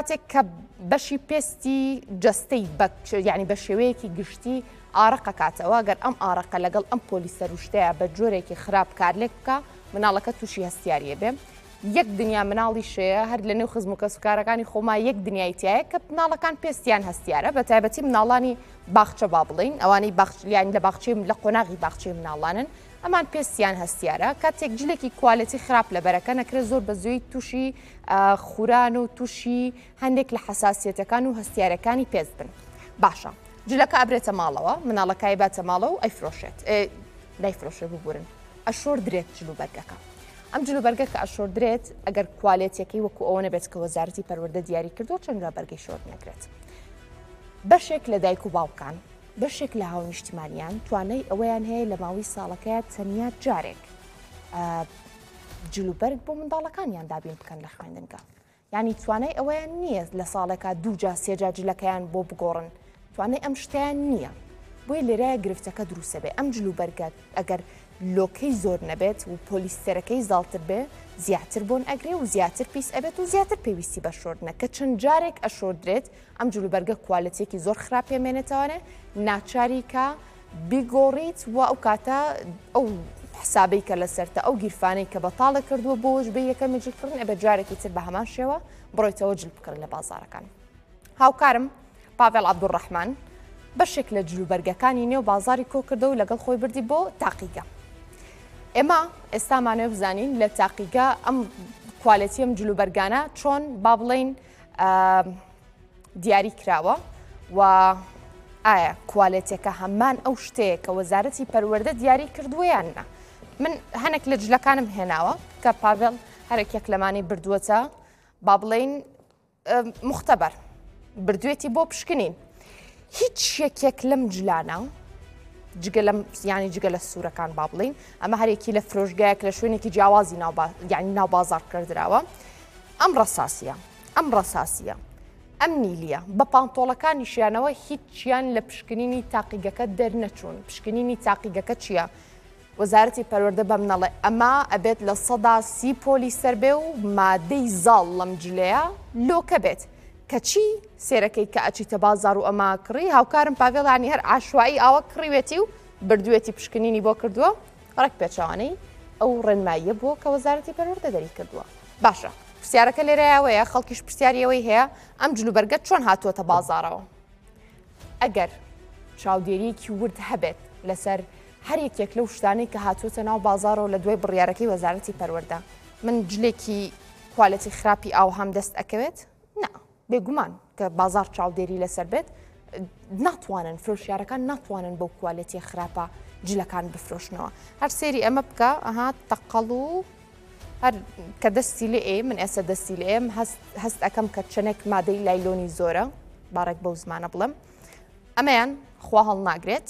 کاتێک کە بەشی پێستی جەستەی یعنی بە شێوەیەکی گشتی ئارەقە کاتەوە گەر ئەم ئارەقە لەگەڵ ئەم پۆلیسە روشتەیە بە جۆرێکی خراپ کارلێک بکە مناڵەکە تووشی هەستیاریە بێ یەک دنیا مناڵی شەیە هەر لە نێو خزم و کەسوکارەکانی خۆما یەک دنیایتیایە کە مناڵەکان پێستیان هەستیارە بە تایبەتی مناڵانی باخچە با بڵین ئەوانەی یانی لە باخچەی لە قۆناغی باخچەی مناڵانن ئەمان پێستیان هەستیارە کاتێک جلێکی کوالەتی خراپ لەبەرەکە نەکرێت زۆر بە زۆی تووشی خوران و تووشی هەندێک لە حساسیەتەکان و هەستیارەکانی پێست بن باشە جلەکە ئەبرێتە ماڵەوە مناڵەکەی باتە ماڵەوە و ئەیفرۆشێت دایفرۆشێ ببورن ئەشۆردرێت جلوبەرگەکە ئەم جلوبەرگە کە ئەشۆردرێت ئەگەر کوالێتیەکەی وەکو ئەوە نەبێت کە وەزارەتی پەروەردە دیاری کردو چەند بەرگەی شۆرد نەکرێت بەشێک لە دایک و باوکان بەشێک لە هاو نیشتیمانیان توانای ئەوەیان هەیە لە ماوەی ساڵەکەیە تەنیا جارێک جلوبەرگ بۆ منداڵەکانیان دابین بکەن لە خوێندنگە یعنی توانای ئەوەیان نییە لە ساڵێکە دووجا سێجا جلەکەیان بۆ بگۆڕن توانای ئەم شتیان نییە بۆیە لێرەیە گرفتەکە دروستە بێ ئەم جلوبەرگات ئەگەر لۆکەی زۆر نەبێت و پۆلیسەرەکەی زاڵتر بێ زیاتر بۆن ئەگرێ و زیاتر پیس ئەبێت و زیاتر پێویستی بە شۆردنە کە چەند جارێک ئەشۆردرێت ئەم جلوبەرگە کوالەتێکی زۆر خراپ پێمێنێتەوەنێ ناچاری کە بیگۆڕیت و ئەو کاتە ئەو حسابەی کە لەسەرتە ئەو گیرفانەی کە بەتاڵە کردووە بۆش بە یەکەمی جلکردن ئەبێت جارێکی تر بە هەمان شێوە بڕۆیتەوە جل بکڕن لە بازارەکان هاوکارم پاڤێڵ عەبدوڕەحمان بەشێک لە جلوبەرگەکانی نێو بازاری کۆ کردە و لەگەڵ خۆی بردی بۆ تاقیگە ئێمە ئێستامانێ بزانین لە تاقیگە ئەم کوالەتی ئەم جلوبەرگانە چۆن با بڵێن دیاری کراوە و ئایا کوالەتێکە هەمان ئەو شتەیە کە وەزارەتی پەروەردە دیاری کردووەیان نە من هەنێک لە جلەکانم هێناوە کە پاڤێڵ هەرێکێک لەمانی بردووەتە با بڵێن مختەبەر بردوێتی بۆ پشکنین هیچ شێکێک لەم جلانە ینی جگە لە سوورەکان با بڵین ئەمە هەرێکی لە فرۆژگایەک لە شوێنێکی جیاوازی یعنی ناو بازار کردراوە ئەم ڕەساسیە ئەم نیلیە بە پانتۆڵەکانی شیانەوە هیچیان لە پشکنینی تاقیگەکە دەرنەچوون پشکنینی تاقیگەکە چییە؟ وەزارەتی پەروەردە بە منەڵێ ئەمە ئەبێت لە 130 پۆلیسەر بێ و مادەی زاڵ لەم جلەیە لۆکە بێت کەچی سێرەکەی کە ئەچیتە بازار و ئەمە کڕی هاوکارم پاڤێڵانی هەر ئاشوایی ئاوە کڕیوێتی و بردوێتی پشکنینی بۆ کردووە ڕێک پێچوانەی ئەو ڕێنماییە بووە کە وەزارەتی پەروەردە دەری کردووە باشە پرسیارەکە لێرەیەوەیە خەڵکیش پرسیاریەوەی هەیە ئەم جلوبەرگە چۆن هاتووەتە بازارەوە ئەگەر چاودێریەکی ورد هەبێت لەسەر هەر یەکێک لەو شتانەی کە هاتووەتە ناو بازارەوە لە دوای بڕیارەکەی وەزارەتی پەروەردە من جلێکی کوالەتی خراپی ئاو هەم دەست ئەکەوێت بێگومان کە بازار چاودێری لەسەر بێت ناتوانن فرۆشیارەکان ناتوانن بەو کوالەتی خراپە جلەکان بفرۆشنەوە هەر سێری ئەمە بکە ئەها تەقەڵ و هەر کە دەستی لێ ئێ من ئێستا دەستی لێ ئێم هەست ئەەکەم کە چەنێک مادەی لایلۆنی زۆرە باڕێک بەو زمانە بڵم ئەمەیان خوا هەڵ ناگرێت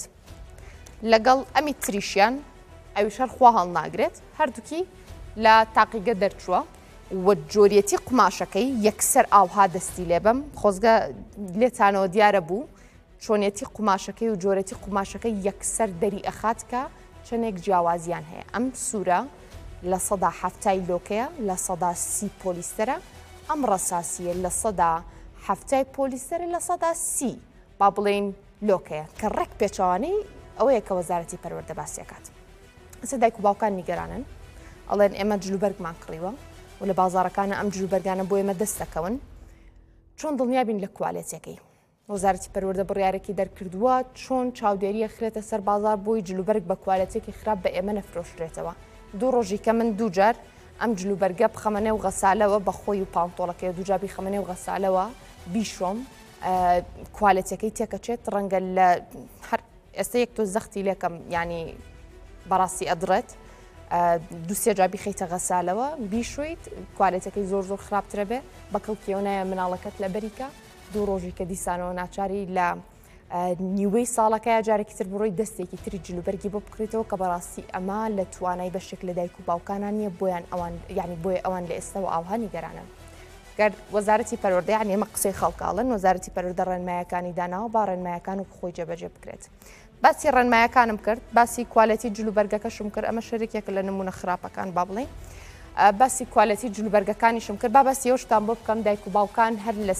لەگەڵ ئەمی تریشیان ئەویش هەر خوا هەڵ ناگرێت هەردووکی لە تاقیگە دەرچووە وە جۆریەتی قماشەکەی یەکسەر ئاوها دەستی لێ بم خۆزگە لێتانەوە دیارە بوو چۆنیەتی قماشەکەی و جۆرەتی قماشەکەی یەکسەر دەری ئەخات کە چەندێک جیاوازیان هەیە ئەم سوورە لە 170 لۆکەیە لە 130 پۆلیسەرە ئەم ڕەساسیە لە 170 پۆلیسەرە لە 130 با بڵێن لۆکەیە کە ڕێک پێچوانەی ئەوەیە کە وەزارەتی پەروەردە باسیەکات ئەستا دایک و باوکان نیگەرانن ئەڵێن ئێمە جلوبەرگمان کڕیوە و لە بازارەکانە ئەم جلوبەرگانە بۆ ئێمە دەست دەکەون چۆن دڵنیابین لە کوالەتەکەی وەزارەتی پەروەردە بڕیارێکی دەرکردووە چۆن چاودێریە خرێتە سەر بازار بۆی جلوبەرگ بە کوالەتێکی خراپ بە ئێمە نەفرۆشرێتەوە دوو ڕۆژی کە من دووجار ئەم جلوبەرگە بخەمەنێ و غەسالەوە بە خۆی و پانتۆڵەکەی دووجار بیخەمەنێ و غەسالەوە بیشۆم کوالەتەکەی تێکەچێت ڕەنگە لە هەر ئێستا یەک تۆ زەختی لێکم ینی بەڕاستی ئەدڕێت دووسێ جا بیخەیتە غەسالەوە بیشویت کوالەتەکەی زۆر خراپترە بێ بەکەڵکیێونایە مناڵەکەت لە بەریکە دوو ڕۆژی کە دیسانەوە ناچاری لە نیوەی ساڵەکەی جارێکی تر بڕۆی دەستێکی تری جلوبەرگی بۆ بکڕیتەوە کە بەڕاستی ئەمە لە توانای بەشێک لە دایک و باوکانان نیە بۆیان ئەوان یعنی بۆیە ئەوان لە ئێستاەوە ئاوها نیگەرانن گەر وەزارەتی پەروەردە یعنی ئێمە قسەی خەڵکاڵن وەزارەتی پەروەردە ڕێنمایەکانی داناوە با ڕێنمایەکان و خۆی جێبەجێ بکرێت باسی ڕێنمایەکانم کرد باسی کوالەتی جلوبەرگەکەشم کرد ئەمە شەرێکێک لە نمونە خراپەکان با بڵێن باسی کوالەتی جلوبەرگەکانیشم کرد با باسی ئەو شتان بۆ بکەم دایک و باوکان هەر لە